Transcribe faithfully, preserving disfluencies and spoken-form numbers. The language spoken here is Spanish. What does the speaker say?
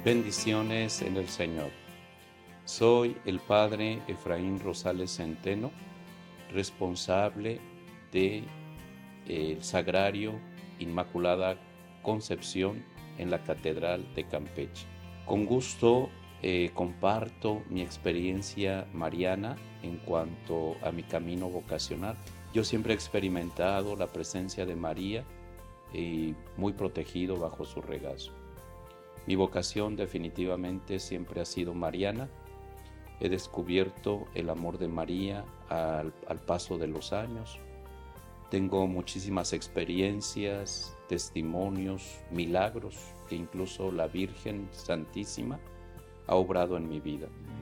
Bendiciones en el Señor. Soy el Padre Efraín Rosales Centeno, responsable del Sagrario Inmaculada Concepción en la Catedral de Campeche. Con gusto eh, comparto mi experiencia mariana en cuanto a mi camino vocacional. Yo siempre he experimentado la presencia de María y muy protegido bajo su regazo. Mi vocación definitivamente siempre ha sido mariana. He descubierto el amor de María al, al paso de los años. Tengo muchísimas experiencias, testimonios, milagros que incluso la Virgen Santísima ha obrado en mi vida.